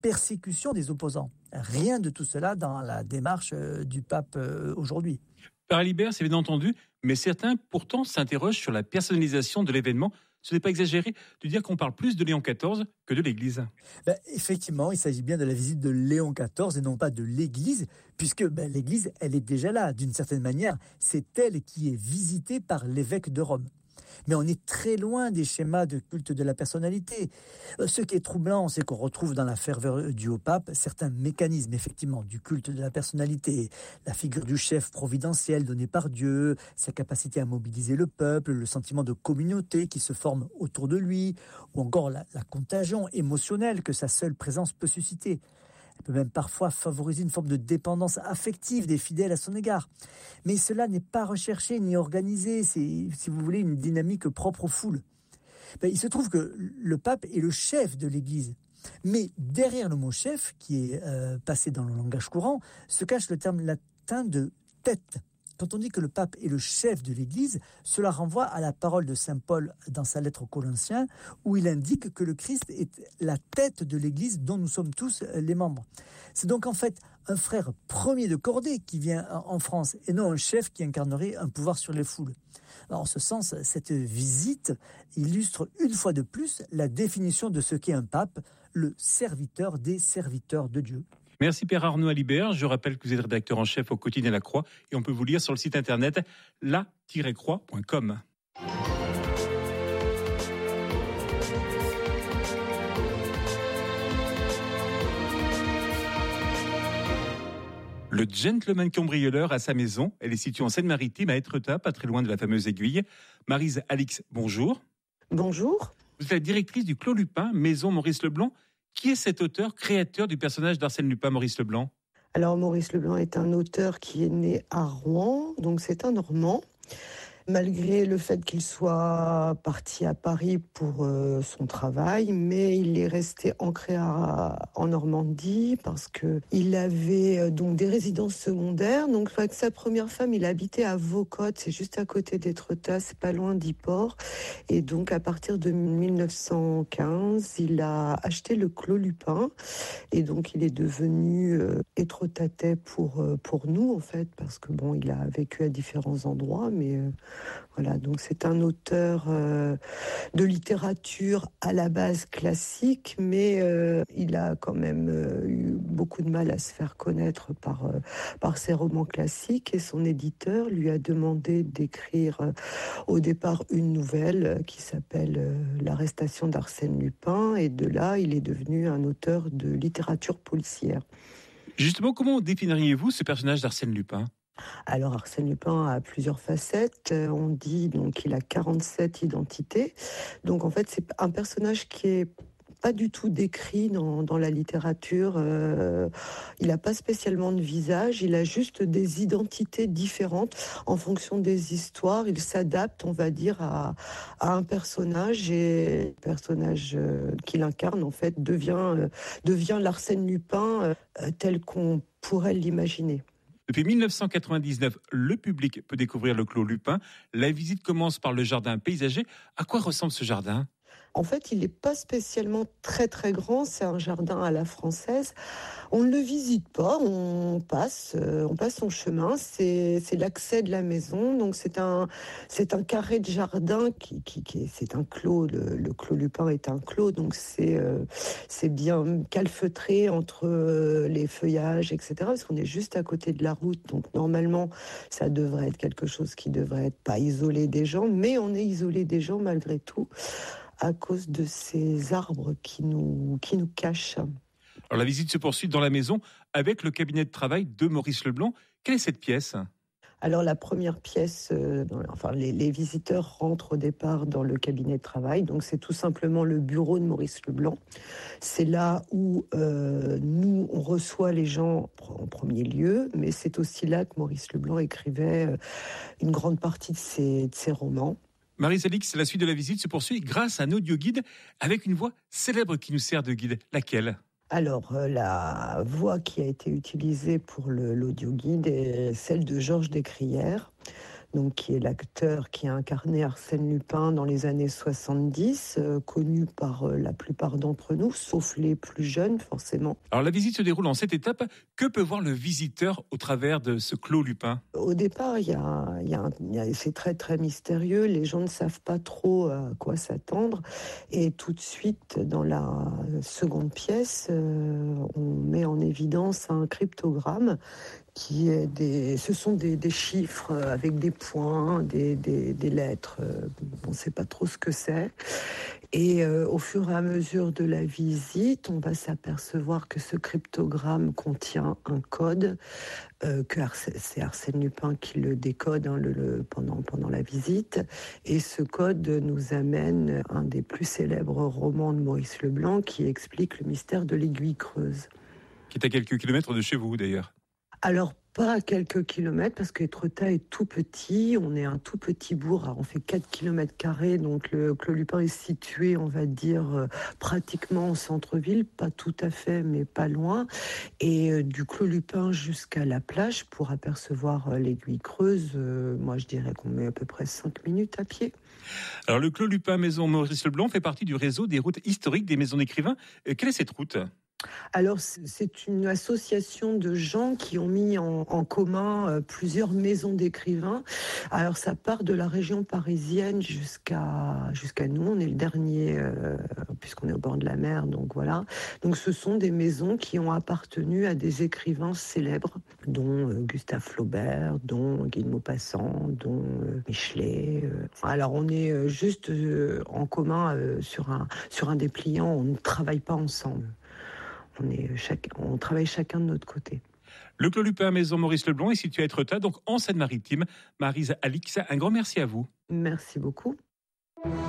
persécution des opposants. Rien de tout cela dans la démarche du pape aujourd'hui. Père Alibert, c'est bien entendu, mais certains pourtant s'interrogent sur la personnalisation de l'événement. Ce n'est pas exagéré de dire qu'on parle plus de Léon XIV que de l'Église. Effectivement, il s'agit bien de la visite de Léon XIV et non pas de l'Église, puisque l'Église, elle est déjà là. D'une certaine manière, c'est elle qui est visitée par l'évêque de Rome. Mais on est très loin des schémas de culte de la personnalité. Ce qui est troublant, c'est qu'on retrouve dans la ferveur due au pape certains mécanismes, effectivement, du culte de la personnalité. La figure du chef providentiel donné par Dieu, sa capacité à mobiliser le peuple, le sentiment de communauté qui se forme autour de lui, ou encore la contagion émotionnelle que sa seule présence peut susciter. Elle peut même parfois favoriser une forme de dépendance affective des fidèles à son égard. Mais cela n'est pas recherché ni organisé. C'est, si vous voulez, une dynamique propre aux foules. Il se trouve que le pape est le chef de l'Église. Mais derrière le mot chef, qui est passé dans le langage courant, se cache le terme latin de tête. Quand on dit que le pape est le chef de l'Église, cela renvoie à la parole de saint Paul dans sa lettre aux Colossiens, où il indique que le Christ est la tête de l'Église dont nous sommes tous les membres. C'est donc en fait un frère premier de cordée qui vient en France, et non un chef qui incarnerait un pouvoir sur les foules. Alors, en ce sens, cette visite illustre une fois de plus la définition de ce qu'est un pape, le serviteur des serviteurs de Dieu. Merci Père Arnaud Alibert. Je rappelle que vous êtes rédacteur en chef au quotidien La Croix et on peut vous lire sur le site internet la-croix.com. Le gentleman cambrioleur a sa maison. Elle est située en Seine-Maritime, à Étretat, pas très loin de la fameuse aiguille. Maryse Alix, bonjour. Bonjour. Vous êtes la directrice du Clos Lupin, maison Maurice Leblanc. Qui est cet auteur, créateur du personnage d'Arsène Lupin, Maurice Leblanc ? Alors Maurice Leblanc est un auteur qui est né à Rouen, donc c'est un Normand. Malgré le fait qu'il soit parti à Paris pour son travail, mais il est resté ancré en Normandie parce qu'il avait donc des résidences secondaires. Donc avec sa première femme, il habitait à Vaucotte, c'est juste à côté d'Étretat, c'est pas loin d'Yport. Et donc à partir de 1915, il a acheté le Clos Lupin et donc il est devenu étretatais pour nous en fait, parce que bon, il a vécu à différents endroits, mais voilà, donc c'est un auteur de littérature à la base classique, mais il a quand même eu beaucoup de mal à se faire connaître par ses romans classiques, et son éditeur lui a demandé d'écrire au départ une nouvelle qui s'appelle L'arrestation d'Arsène Lupin, et de là il est devenu un auteur de littérature policière. Justement, comment définiriez-vous ce personnage d'Arsène Lupin ? Alors Arsène Lupin a plusieurs facettes. On dit donc qu'il a 47 identités. Donc en fait, c'est un personnage qui est pas du tout décrit dans la littérature. Il n'a pas spécialement de visage, il a juste des identités différentes en fonction des histoires. Il s'adapte, on va dire, à un personnage, et le personnage qu'il incarne, en fait, devient l'Arsène Lupin tel qu'on pourrait l'imaginer. Depuis 1999, le public peut découvrir le Clos Lupin. La visite commence par le jardin paysager. À quoi ressemble ce jardin ? En fait, il n'est pas spécialement très très grand, c'est un jardin à la française. On ne le visite pas, on passe son chemin, c'est l'accès de la maison. Donc c'est un carré de jardin c'est un clos, le Clos Lupin est un clos, donc c'est bien calfeutré entre les feuillages, etc. Parce qu'on est juste à côté de la route, donc normalement ça devrait être quelque chose qui devrait être pas isolé des gens, mais on est isolé des gens malgré tout, à cause de ces arbres qui nous cachent. Alors la visite se poursuit dans la maison avec le cabinet de travail de Maurice Leblanc. Quelle est cette pièce ? Alors la première pièce, les visiteurs rentrent au départ dans le cabinet de travail, donc c'est tout simplement le bureau de Maurice Leblanc. C'est là où nous, on reçoit les gens en premier lieu, mais c'est aussi là que Maurice Leblanc écrivait une grande partie de ses romans. Maryse Alix, la suite de la visite se poursuit grâce à un audio-guide avec une voix célèbre qui nous sert de guide. Laquelle ? Alors, la voix qui a été utilisée pour l'audio-guide est celle de Georges Descrières. donc qui est l'acteur qui a incarné Arsène Lupin dans les années 70, connu par la plupart d'entre nous, sauf les plus jeunes forcément. Alors la visite se déroule en 7 étapes. Que peut voir le visiteur au travers de ce clos Lupin ? Au départ, c'est très très mystérieux, les gens ne savent pas trop à quoi s'attendre, et tout de suite dans la seconde pièce, on met en évidence un cryptogramme ce sont des chiffres avec des points, des lettres. On ne sait pas trop ce que c'est. Et au fur et à mesure de la visite, on va s'apercevoir que ce cryptogramme contient un code, c'est Arsène Lupin qui le décode pendant la visite. Et ce code nous amène à un des plus célèbres romans de Maurice Leblanc qui explique le mystère de l'aiguille creuse. Qui est à quelques kilomètres de chez vous d'ailleurs. Alors, pas à quelques kilomètres, parce qu'Étretat est tout petit. On est un tout petit bourg. Alors, on fait 4 km², donc le Clos Lupin est situé, on va dire, pratiquement au centre-ville. Pas tout à fait, mais pas loin. Et du Clos Lupin jusqu'à la plage, pour apercevoir l'aiguille creuse, moi, je dirais qu'on met à peu près 5 minutes à pied. Alors, le Clos Lupin Maison Maurice Leblanc fait partie du réseau des routes historiques des maisons d'écrivains. Quelle est cette route ? Alors, c'est une association de gens qui ont mis en commun plusieurs maisons d'écrivains. Alors, ça part de la région parisienne jusqu'à nous. On est le dernier, puisqu'on est au bord de la mer, donc voilà. Donc, ce sont des maisons qui ont appartenu à des écrivains célèbres, dont Gustave Flaubert, dont Guy de Maupassant, dont Michelet. Alors, on est juste en commun sur un dépliant. On ne travaille pas ensemble. On travaille chacun de notre côté. Le Clos Lupin Maison Maurice Leblanc est situé à Étretat, donc en Seine-Maritime. Maryse Alix, un grand merci à vous. Merci beaucoup.